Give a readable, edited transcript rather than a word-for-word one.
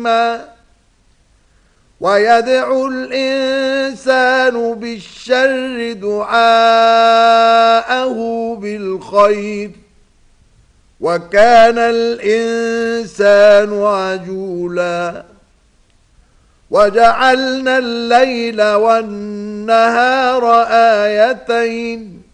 حكيما ويدعو الإنسان بالشر دعاءه بالخير وكان الإنسان عجولا وجعلنا الليل والنهار آيتين